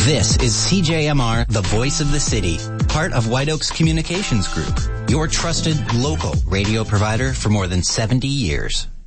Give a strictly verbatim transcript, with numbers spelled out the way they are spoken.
This is C J M R, the voice of the city, part of White Oaks Communications Group, your trusted local radio provider for more than seventy years.